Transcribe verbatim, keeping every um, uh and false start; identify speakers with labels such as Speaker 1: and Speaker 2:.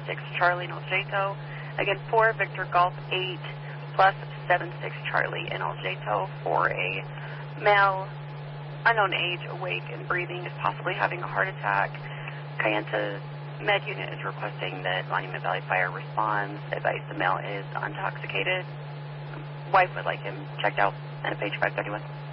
Speaker 1: six Charlie in El Jato. Again, four Victor Golf eight plus seven six Charlie in El Jato for a male, unknown age, awake and breathing, is possibly having a heart attack. Kayenta Med Unit is requesting that Monument Valley Fire responds. Advice the male is intoxicated. Wife would like him checked out at page five thirty-one.